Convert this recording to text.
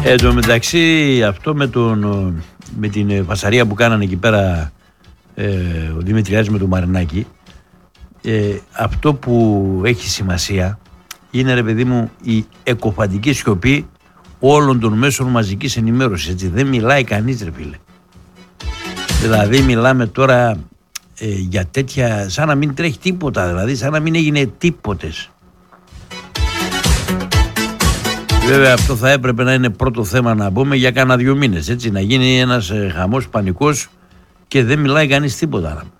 Εν τω μεταξύ αυτό με την φασαρία που κάνανε εκεί πέρα ο Δημητριάδης με τον Μαρινάκη, αυτό που έχει σημασία είναι, ρε παιδί μου, η εκοφαντική σιωπή όλων των μέσων μαζικής ενημέρωσης, έτσι. Δεν μιλάει κανείς, ρε φίλε. Δηλαδή μιλάμε τώρα για τέτοια, σαν να μην τρέχει τίποτα, δηλαδή σαν να μην έγινε τίποτες. Βέβαια αυτό θα έπρεπε να είναι πρώτο θέμα να πούμε για κάνα 2 μήνες, έτσι, να γίνει ένας χαμός πανικός και δεν μιλάει κανείς τίποτα.